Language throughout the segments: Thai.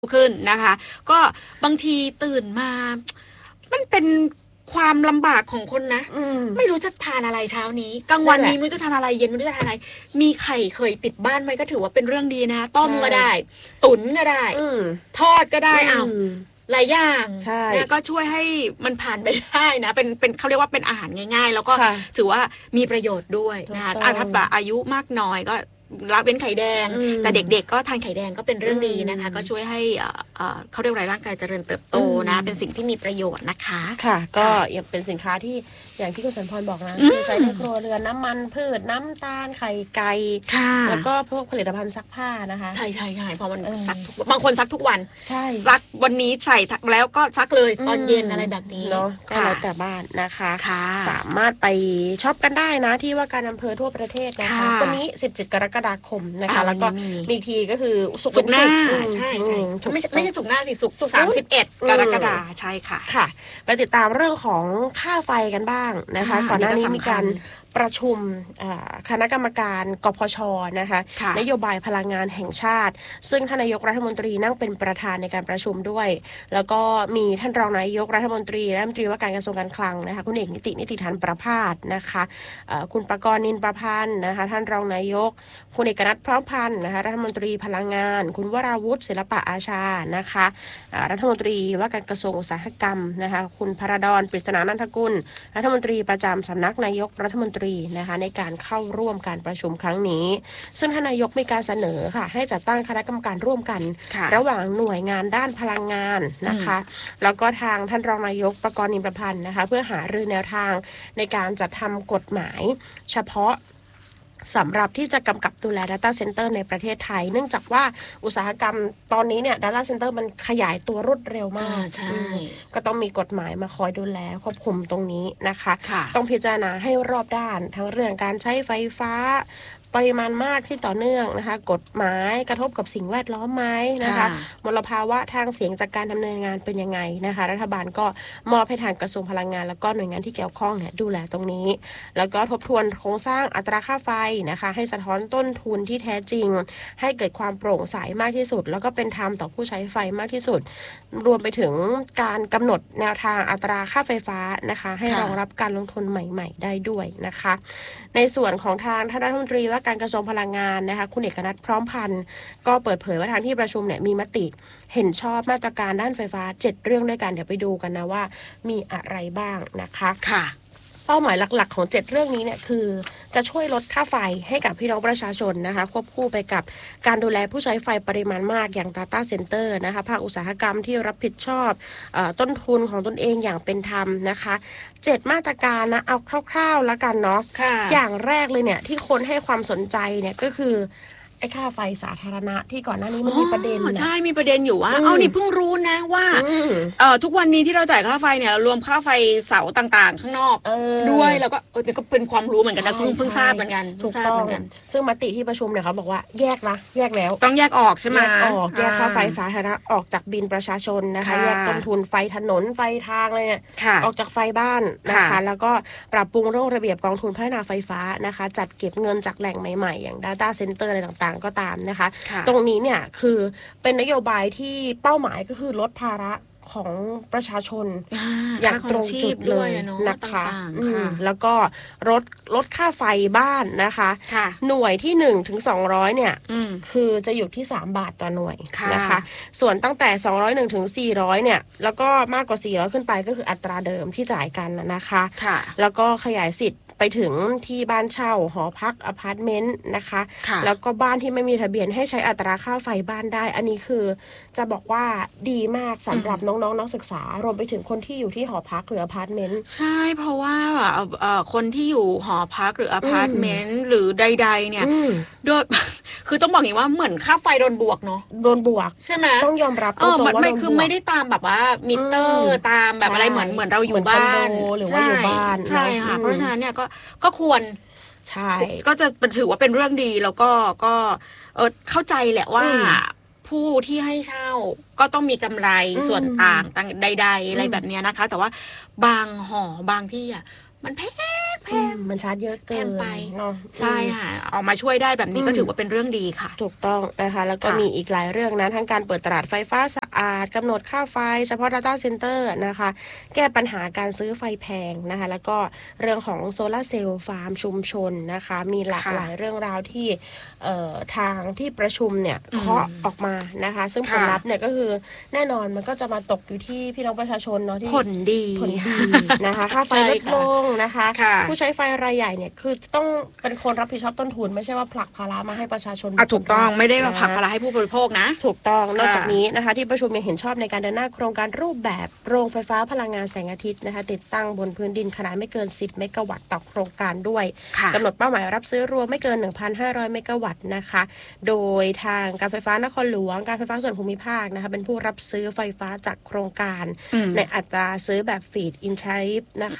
ขึ้นนะคะก็บางทีตื่นมามันเป็นความลำบากของคนนะไม่รู้จะทานอะไรเช้านี้กลางวันนี้ไม่รู้จะทานอะไรเย็นไม่รู้จะทานอะไรมีไข่เคยติดบ้านไหมก็ถือว่าเป็นเรื่องดีนะต้มก็ได้ตุ๋นก็ได้ทอดก็ได้หลายอย่างเนี่ยก็ช่วยให้มันผ่านไปได้นะเป็นเขาเรียกว่าเป็นอาหารง่ายๆแล้วก็ถือว่ามีประโยชน์ด้วยนะคะถ้าแบบอายุมากน้อยก็ละเว้นไข่แดงแต่เด็กๆก็ทานไข่แดงก็เป็นเรื่องดีนะคะก็ช่วยให้เขาเรียกว่าร่างกายเจริญเติบโตนะเป็นสิ่งที่มีประโยชน์นะคะค่ะก็ยังเป็นสินค้าที่อย่างที่คุณสันพรบอกนะใช้ในครัวเรือนน้ำมันพืชน้ำตาลไข่ไก่แล้วก็พวกผลิตภัณฑ์ซักผ้านะคะใช่ใช่ใช่เพราะมันซักบางคนซักทุกวันใช่ซักวันนี้ใส่แล้วก็ซักเลยตอนเย็นอะไรแบบนี้เนาะก็แล้วแต่บ้านนะคะสามารถไปช็อปกันได้นะที่ว่าการอำเภอทั่วประเทศนะคะวันนี้17 กรกฎาคมนะคะแล้วก็มีทีก็คือศุกร์หน้าใช่ใช่ไม่ใช่ศุกร์หน้าสิศุกร์31 กรกฎาคมใช่ค่ะค่ะไปติดตามเรื่องของค่าไฟกันบ้างนะคะก่อนหน้านี้มีการประชุมคณะกรรมการกพช.นะคะนโยบายพลังงานแห่งชาติซึ่งท่านนายกรัฐมนตรีนั่งเป็นประธานในการประชุมด้วยแล้วก็มีท่านรองนายกรัฐมนตรีและรัฐมนตรีว่าการกระทรวงการคลังนะคะคุณเอกนิติธานประภาสนะคะคุณประกรณ์นินประพันธ์นะคะท่านรองนายกคุณเอกนัทพร้อมพันธ์นะคะรัฐมนตรีพลังงานคุณวราวุฒิศิลปะอาชานะคะรัฐมนตรีว่าการกระทรวงอุตสาหกรรมนะคะคุณพระดอนปริศนานันทกุลรัฐมนตรีประจำสำนักนายกรัฐมนตรีนะคะในการเข้าร่วมการประชุมครั้งนี้ซึ่งท่านนายกมีการเสนอค่ะให้จัดตั้งคณะกรรมการร่วมกันระหว่างหน่วยงานด้านพลังงานนะคะแล้วก็ทางท่านรองนายกประกรณ์นินประพันธ์นะคะเพื่อหารือแนวทางในการจัดทำกฎหมายเฉพาะสำหรับที่จะกำกับดูแล Data Center ในประเทศไทยเนื่องจากว่าอุตสาหกรรมตอนนี้เนี่ย Data Center มันขยายตัวรวดเร็วมากก็ต้องมีกฎหมายมาคอยดูแลควบคุมตรงนี้นะคะต้องพิจารณาให้รอบด้านทั้งเรื่องการใช้ไฟฟ้าปริมาณมากที่ต่อเนื่องนะคะกฎหมายกระทบกับสิ่งแวดล้อมไหมนะคะมลภาวะทางเสียงจากการดำเนินงานเป็นยังไงนะคะรัฐบาลก็มอบให้ทางกระทรวงพลังงานแล้วก็หน่วยงานที่เกี่ยวข้องเนี่ยดูแลตรงนี้แล้วก็ทบทวนโครงสร้างอัตราค่าไฟนะคะให้สะท้อนต้นทุนที่แท้จริงให้เกิดความโปร่งใสมากที่สุดแล้วก็เป็นธรรมต่อผู้ใช้ไฟมากที่สุดรวมไปถึงการกำหนดแนวทางอัตราค่าไฟฟ้านะคะให้รองรับการลงทุนใหม่ๆได้ด้วยนะคะในส่วนของทางท่านรัฐมนตรีว่าการกระทรวงพลังงานนะคะคุณเอกนัทพร้อมพันธ์ก็เปิดเผยว่าทางที่ประชุมเนี่ยมีมติเห็นชอบมาตรการด้านไฟฟ้า7เรื่องด้วยกันเดี๋ยวไปดูกันนะว่ามีอะไรบ้างนะคะค่ะเป้าหมายหลักๆของ7เรื่องนี้เนี่ยคือจะช่วยลดค่าไฟให้กับพี่น้องประชาชนนะคะควบคู่ไปกับการดูแลผู้ใช้ไฟปริมาณมากอย่าง Data Center นะคะภาคอุตสาหกรรมที่รับผิดชอบต้นทุนของตนเองอย่างเป็นธรรมนะคะ7มาตรการนะเอาคร่าวๆแล้วกันเนาะอย่างแรกเลยเนี่ยที่คนให้ความสนใจเนี่ยก็คือไอ้ค่าไฟสาธารณะที่ก่อนหน้านี้มันมีประเด็นใช่มีประเด็นอยู่ว่านี่เพิ่งรู้นะว่าทุกวันนี้ที่เราจ่ายค่าไฟเนี่ยรวมค่าไฟเสาต่างๆข้างนอกด้วยแล้วก็ก็เป็นความรู้เหมือนกันนะเพิ่งทราบเหมือนกันถูกต้องซึ่งมติที่ประชุมเนี่ยเขาบอกว่าแยกแล้วต้องแยกออกใช่ไหมแยกค่าไฟสาธารณะออกจากบิลประชาชนนะคะแยกต้นทุนไฟถนนไฟทางอะไรเนี่ยออกจากไฟบ้านนะคะแล้วก็ปรับปรุงเรื่องระเบียบกองทุนพัฒนาไฟฟ้านะคะจัดเก็บเงินจากแหล่งใหม่ๆอย่าง Data Center อะไรต่างก็ตามนะคะตรงนี้เนี่ยคือเป็นนโยบายที่เป้าหมายก็คือลดภาระของประชาชนอย่างตรงจุดเลยนะคะแล้วก็ลดค่าไฟบ้านนะคะหน่วยที่1ถึง200เนี่ยคือจะอยู่ที่3บาทต่อหน่วยนะคะส่วนตั้งแต่201ถึง400เนี่ยแล้วก็มากกว่า400ขึ้นไปก็คืออัตราเดิมที่จ่ายกันนะคะแล้วก็ขยายสิทธิ์ไปถึงที่บ้านเช่าหอพักอพาร์ตเมนต์นะคะแล้วก็บ้านที่ไม่มีทะเบียนให้ใช้อัตราค่าไฟบ้านได้อันนี้คือจะบอกว่าดีมากสำหรับน้องๆนักศึกษารวมไปถึงคนที่อยู่ที่หอพักหรืออพาร์ตเมนต์ใช่เพราะว่าคนที่อยู่หอพักหรืออพาร์ตเมนต์หรือใดๆเนี่ยโดยคือต้องบอกอย่างว่าเหมือนค่าไฟโดนบวกเนาะโดนบวกใช่ไหมต้องยอมรับตรงๆว่าไม่คือไม่ได้ตามแบบว่ามิเตอร์ตามแบบอะไรเหมือนเราอยู่บ้านหรือว่าอยู่บ้านใช่ค่ะเพราะฉะนั้นเนี่ยก็ควรใช่ก็จะถือว่าเป็นเรื่องดีแล้วก็เข้าใจแหละว่าผู้ที่ให้เช่าก็ต้องมีกำไรส่วนต่างใดๆอะไรแบบนี้นะคะแต่ว่าบางหอบางที่มันแพงมันชาร์จเยอะเกินไปเนาะใช่ค่ะออกมาช่วยได้แบบนี้ก็ถือว่าเป็นเรื่องดีค่ะถูกต้องนะคะแล้วก็มีอีกหลายเรื่องนะทั้งการเปิดตลาดไฟฟ้าสะอาดกำหนดค่าไฟเฉพาะ Data Center นะคะแก้ปัญหาการซื้อไฟแพงนะคะแล้วก็เรื่องของโซลาร์เซลล์ฟาร์มชุมชนนะคะมีหลากหลายเรื่องราวที่ทางที่ประชุมเนี่ยเคาะออกมานะคะซึ่งผลลัพธ์เนี่ยก็คือแน่นอนมันก็จะมาตกอยู่ที่พี่น้องประชาชนเนาะที่ผลดีนะคะค่าไฟลดลงนะคะผู้ใช้ไฟรายใหญ่เนี่ยคือต้องเป็นคนรับผิดชอบต้นทุนไม่ใช่ว่าผลักภาระมาให้ประชาชนถูกต้องไม่ได้มาผลักภาระให้ผู้บริโภคนะถูกต้องนอกจากนี้นะคะที่ประชุมยังเห็นชอบในการเดินหน้าโครงการรูปแบบโรงไฟฟ้าพลังงานแสงอาทิตย์นะคะติดตั้งบนพื้นดินขนาดไม่เกิน10เมกะวัตต์ต่อโครงการด้วยกำหนดเป้าหมายรับซื้อรวมไม่เกิน 1,500 เมกะวัตต์นะคะโดยทางการไฟฟ้านครหลวงการไฟฟ้าส่วนภูมิภาคนะคะเป็นผู้รับซื้อไฟฟ้าจากโครงการในอัตราซื้อแบบฟีดอินทราริฟนะคะ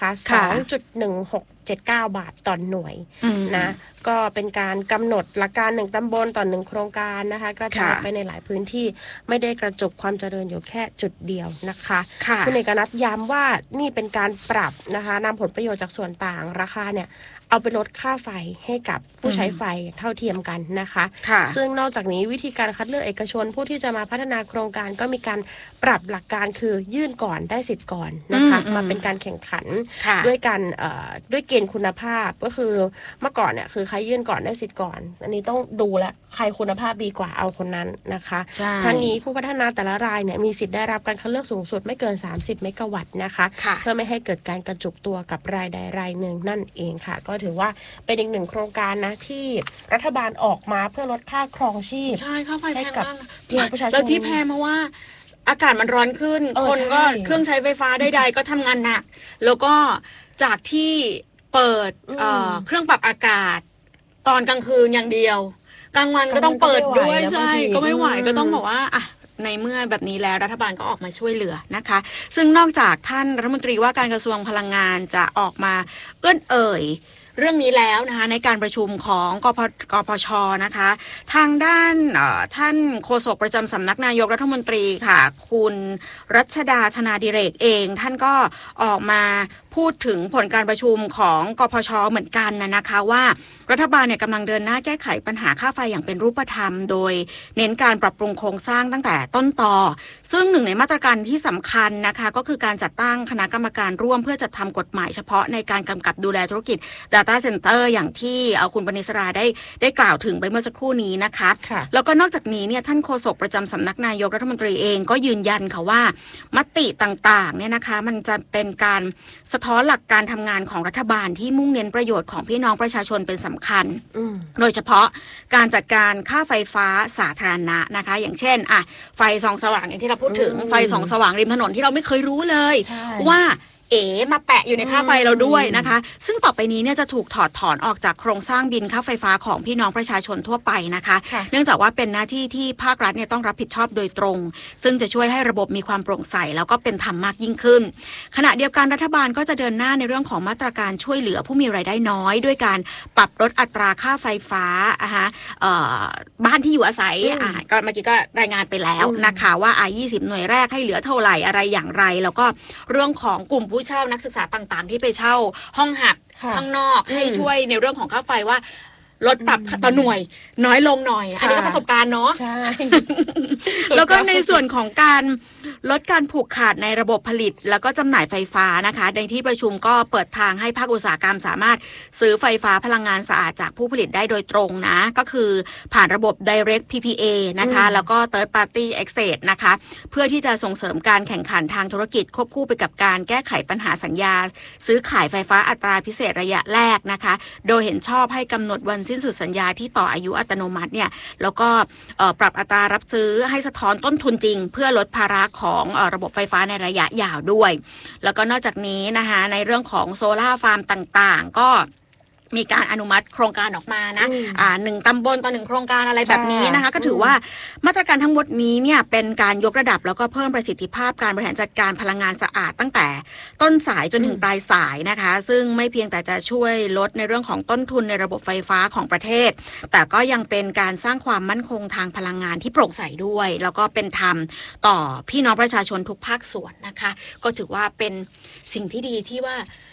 2.1679 บาทต่อหน่วยนะก็เป็นการกำหนดหลักการ1ตำบลต่อ1โครงการนะคะกระจายไปในหลายพื้นที่ไม่ได้กระจุกความเจริญอยู่แค่จุดเดียวนะคะคุณเอกนัทย้ำว่านี่เป็นการปรับนะคะนำผลประโยชน์จากส่วนต่างราคาเนี่ยเอาไปลดค่าไฟให้กับผู้ใช้ไฟเท่าเทียมกันนะคะซึ่งนอกจากนี้วิธีการคัดเลือกเอกชนผู้ที่จะมาพัฒนาโครงการก็มีการปรับหลักการคือยื่นก่อนได้สิทธิ์ก่อนนะคะมาเป็นการแข่งขันด้วยการด้วยเกณฑ์คุณภาพก็คือเมื่อก่อนเนี่ยคือใครยื่นก่อนได้สิทธิ์ก่อนอันนี้ต้องดูแลใครคุณภาพดีกว่าเอาคนนั้นนะคะทั้งนี้ผู้พัฒนาแต่ละรายเนี่ยมีสิทธิ์ได้รับการคัดเลือกสูงสุดไม่เกิน30เมกะวัตต์นะคะเพื่อไม่ให้เกิดการกระจุกตัวกับรายใดรายหนึ่งนั่นเองค่ะก็ถือว่าเป็นอีกหนึ่งโครงการนะที่รัฐบาลออกมาเพื่อลดค่าครองชีพใช่ค่าไฟแพงมากพี่น้องประชาชนแล้วที่แพงมาว่าอากาศมันร้อนขึ้นคนก็เครื่องใช้ไฟฟ้าใดๆก็ทำงานหนักแล้วก็จากที่เปิดเครื่องปรับอากาศตอนกลางคืนอย่างเดียวกลางวันก็ต้องเปิดด้วยใช่ก็ไม่ไหวก็ต้องบอกว่าในเมื่อแบบนี้แล้วรัฐบาลก็ออกมาช่วยเหลือนะคะซึ่งนอกจากท่านรัฐมนตรีว่าการกระทรวงพลังงานจะออกมาเอื้อนเอ่ยเรื่องนี้แล้วนะคะในการประชุมของกพชนะคะทางด้านท่านโฆษกประจำสำนักนายกรัฐมนตรีค่ะคุณรัชดาธนาดิเรกเองท่านก็ออกมาพูดถึงผลการประชุมของกพชเหมือนกันนะคะว่ารัฐบาลเนี่ยกำลังเดินหน้าแก้ไขปัญหาค่าไฟอย่างเป็นรูปธรรมโดยเน้นการปรับปรุงโครงสร้างตั้งแต่ต้นตอซึ่งหนึ่งในมาตรการที่สำคัญนะคะก็คือการจัดตั้งคณะกรรมการร่วมเพื่อจัดทำกฎหมายเฉพาะในการกำกับดูแลธุรกิจ Data Center อย่างที่คุณปณิสราได้กล่าวถึงไปเมื่อสักครู่นี้นะคะแล้วก็นอกจากนี้เนี่ยท่านโฆษกประจำสำนักนายกรัฐมนตรีเองก็ยืนยันค่ะว่ามติต่างๆเนี่ยนะคะมันจะเป็นการสะท้อนหลักการทำงานของรัฐบาลที่มุ่งเน้นประโยชน์ของพี่น้องประชาชนเป็นสำคัญโดยเฉพาะการจัดการค่าไฟฟ้าสาธารณะนะคะอย่างเช่นไฟส่องสว่างอย่างที่เราพูดถึงไฟส่องสว่างริมถนนที่เราไม่เคยรู้เลยว่ามาแปะอยู่ในค่าไฟเราด้วยนะคะซึ่งต่อไปนี้เนี่ยจะถูกถอดถอนออกจากโครงสร้างบินค่าไฟฟ้าของพี่น้องประชาชนทั่วไปนะคะเนื่องจากว่าเป็นหน้าที่ที่ภาครัฐเนี่ยต้องรับผิดชอบโดยตรงซึ่งจะช่วยให้ระบบมีความโปร่งใสแล้วก็เป็นธรรมมากยิ่งขึ้นขณะเดียวกันรัฐบาลก็จะเดินหน้าในเรื่องของมาตรการช่วยเหลือผู้มีรายได้น้อยด้วยการปรับลดอัตราค่าไฟฟ้าบ้านที่อยู่อาศัยก็เมื่อกี้ก็รายงานไปแล้วนะคะว่า20หน่วยแรกให้เหลือเท่าไหร่อะไรอย่างไรแล้วก็เรื่องของกลุ่มผู้เช่านักศึกษาต่างๆที่ไปเช่าห้องหับข้างนอกให้ช่วยในเรื่องของค่าไฟว่าลดปรับต่อหน่วยน้อยลงหน่อยอันนี้ก็ประสบการณ์เนาะใช่ แล้วก็ในส่วนของการลดการผูกขาดในระบบผลิตแล้วก็จำหน่ายไฟฟ้านะคะในที่ประชุมก็เปิดทางให้ภาคอุตสาหกรรมสามารถซื้อไฟฟ้าพลังงานสะอาดจากผู้ผลิตได้โดยตรงนะก็คือผ่านระบบ Direct PPA นะคะแล้วก็ Third Party Access นะคะเพื่อที่จะส่งเสริมการแข่งขันทางธุรกิจควบคู่ไปกับการแก้ไขปัญหาสัญญาซื้อขายไฟฟ้าอัตราพิเศษระยะแรกนะคะโดยเห็นชอบให้กำหนดวันสิ้นสุดสัญญาที่ต่ออายุอัตโนมัติเนี่ยแล้วก็ปรับอัตรารับซื้อให้สะท้อนต้นทุนจริงเพื่อลดภาระของระบบไฟฟ้าในระยะยาวด้วยแล้วก็นอกจากนี้นะคะในเรื่องของโซล่าฟาร์มต่างๆก็มีการอนุมัติโครงการออกมานะ1ตำบลต่อ1โครงการอะไรแบบนี้นะคะก็ถือว่ามาตรการทั้งหมดนี้เนี่ยเป็นการยกระดับแล้วก็เพิ่มประสิทธิภาพการบริหารจัดการพลังงานสะอาดตั้งแต่ต้นสายจนถึงปลายสายนะคะซึ่งไม่เพียงแต่จะช่วยลดในเรื่องของต้นทุนในระบบไฟฟ้าของประเทศแต่ก็ยังเป็นการสร้างความมั่นคงทางพลังงานที่โปร่งใสด้วยแล้วก็เป็นธรรมต่อพี่น้องประชาชนทุกภาคส่วนนะคะก็ถือว่าเป็นสิ่งที่ดีที่ว่า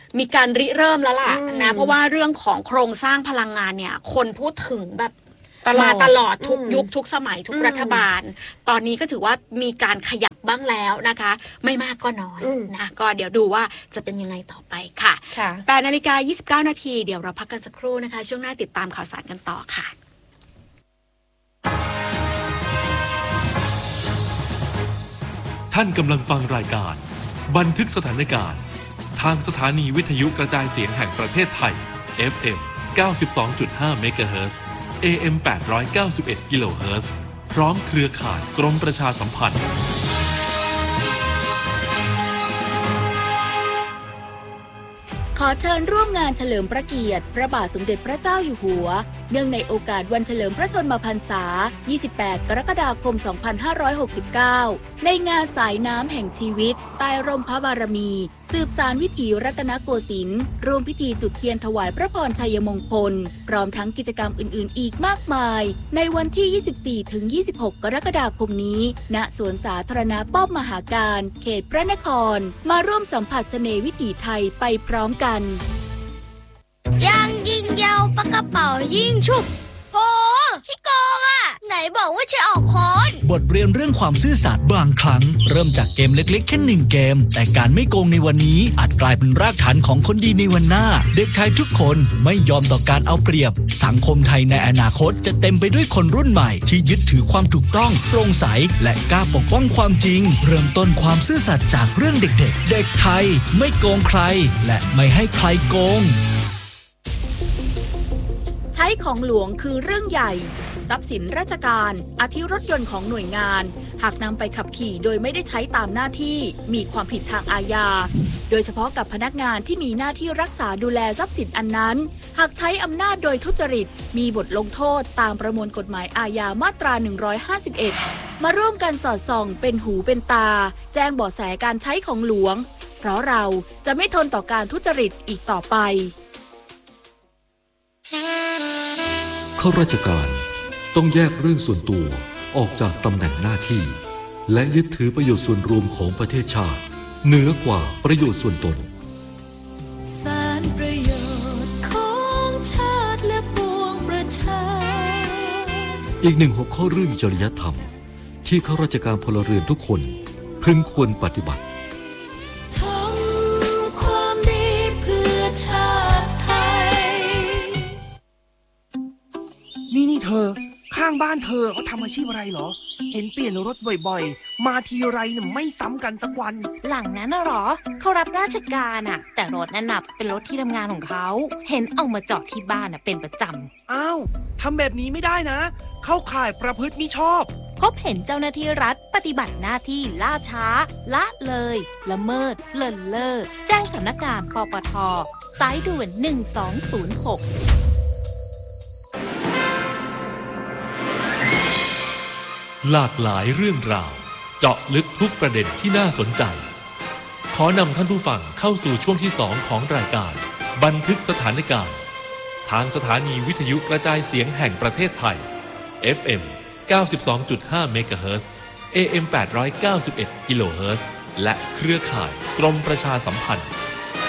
มีการริเริ่มแล้วล่ะนะเพราะว่าเรื่องของโครงสร้างพลังงานเนี่ยคนพูดถึงแบบมาตลอดทุกยุคทุกสมัยทุกรัฐบาลตอนนี้ก็ถือว่ามีการขยับบ้างแล้วนะคะไม่มากก็น้อยนะก็เดี๋ยวดูว่าจะเป็นยังไงต่อไปค่ะ8:29 นาทีเดี๋ยวเราพักกันสักครู่นะคะช่วงหน้าติดตามข่าวสารกันต่อค่ะท่านกำลังฟังรายการบันทึกสถานการณ์ทางสถานีวิทยุกระจายเสียงแห่งประเทศไทย FM 92.5 เมกะเฮิรตซ์ AM 891 กิโลเฮิรตซ์พร้อมเครือข่ายกรมประชาสัมพันธ์ขอเชิญร่วมงานเฉลิมพระเกียรติพระบาทสมเด็จพระเจ้าอยู่หัวเนื่องในโอกาสวันเฉลิมพระชนมพรรษา 28 กรกฎาคม 2569 ในงานสายน้ำแห่งชีวิตใต้ร่มพระบารมีสืบสานวิถีรัตนโกสินทร์ร่วมพิธีจุดเทียนถวายพระพรชัยมงคลพร้อมทั้งกิจกรรมอื่นๆอีกมากมายในวันที่ 24-26 กรกฎาคมนี้ณสวนสาธารณะป้อมมหาการเขตพระนครมาร่วมสัมผัสเสน่ห์วิถีไทยไปพร้อมกันยางยิงยาวปากกระเป๋ายิงฉุบโหขี้โกงอ่ะไหนบอกว่าจะออกค้อนบทเรียนเรื่องความซื่อสัตย์บางครั้งเริ่มจากเกมเล็กๆแค่1เกมแต่การไม่โกงในวันนี้อาจกลายเป็นรากฐานของคนดีในวันหน้าเด็กไทยทุกคนไม่ยอมต่อการเอาเปรียบสังคมไทยในอนาคตจะเต็มไปด้วยคนรุ่นใหม่ที่ยึดถือความถูกต้องโปร่งใสและกล้าปกป้องความจริงเริ่มต้นความซื่อสัตย์จากเรื่องเด็กๆเด็กไทยไม่โกงใครและไม่ให้ใครโกงใช้ของหลวงคือเรื่องใหญ่ทรัพย์สินราชการอาทิรถยนต์ของหน่วยงานหากนำไปขับขี่โดยไม่ได้ใช้ตามหน้าที่มีความผิดทางอาญาโดยเฉพาะกับพนักงานที่มีหน้าที่รักษาดูแลทรัพย์สินอันนั้นหากใช้อำนาจโดยทุจริตมีบทลงโทษตามประมวลกฎหมายอาญามาตรา151มาร่วมกันสอดส่องเป็นหูเป็นตาแจ้งเบาะแสการใช้ของหลวงเพราะเราจะไม่ทนต่อการทุจริตอีกต่อไปข้าราชการต้องแยกเรื่องส่วนตัวออกจากตำแหน่งหน้าที่และยึดถือประโยชน์ส่วนรวมของประเทศชาติเหนือกว่าประโยชน์ส่วนตนสารประโยชน์ของชาติและปวงประชาอีกหนึ่งหัวข้อเรื่องจริยธรรมที่ข้าราชการพลเรือนทุกคนพึงควรปฏิบัติทำความดีเพื่อชาติไทยนี่เธอข้างบ้านเธอเขาทำอาชีพอะไรเหรอเห็นเปลี่ยนรถบ่อยๆมาทีไรเนี่ยไม่ซ้ำกันสักวันหลังนั้นน่ะหรอเขารับราชการอ่ะแต่รถนั่นน่ะเป็นรถที่ทำงานของเขาเห็นเอามาจอดที่บ้านอ่ะเป็นประจำอ้าวทำแบบนี้ไม่ได้นะเข้าข่ายประพฤติมิชอบพบเห็นเจ้าหน้าที่รัฐปฏิบัติหน้าที่ล่าช้าละเลยละเมิดเลินเล่อแจ้งสำนักงานปปท.สายด่วน1206 หลากหลายเรื่องราวเจาะลึกทุกประเด็นที่น่าสนใจขอนำท่านผู้ฟังเข้าสู่ช่วงที่2ของรายการบันทึกสถานการณ์ทางสถานีวิทยุกระจายเสียงแห่งประเทศไทย FM 92.5 เมกะเฮิรตซ์ AM 891 กิโลเฮิรตซ์และเครือข่ายกรมประชาสัมพันธ์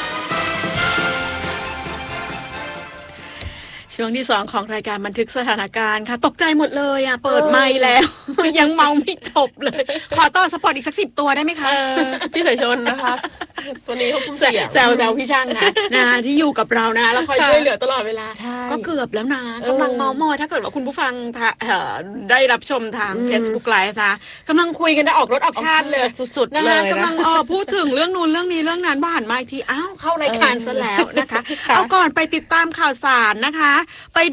ช่วงที่2ของรายการบันทึกสถานการณ์ค่ะตกใจหมดเลยอ่ะเปิดไมค์แล้ว ยังเมาไม่จบเลยขอต่อสปอร์ตอีกสัก10 ตัวได้ไหมคะพี่สายชนนะคะตัวนี้เขาคุ้มเสียแซวพี่ช่างนะที่อยู่กับเรานะแล้วคอยช่วยเหลือตลอดเวลาก็เกือบแล้วนะกำลังเมามอยถ้าเกิดว่าคุณผู้ฟังได้รับชมทาง Facebook Live นะกำลังคุยกันได้ออกรถออกชาติเลยสุดๆเลยกำลังพูดถึงเรื่องนู้นเรื่องนี้เรื่องนั้นบ้านมาอีกทีอ้าวเข้ารายการซะแล้วนะคะเอาก่อนไปติดตามข่าวสารนะคะไป